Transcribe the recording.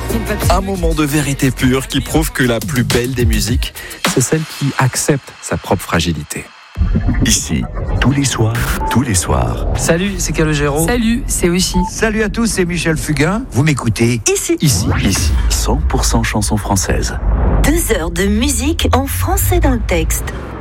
Un moment de vérité pure qui prouve que la plus belle des musiques, c'est celle qui accepte sa propre fragilité. Ici, tous les soirs. Salut, c'est Calogero. Salut, c'est Oishi. Salut à tous, c'est Michel Fugain. Vous m'écoutez Ici, 100% chansons françaises. 2 heures de musique en français dans le texte.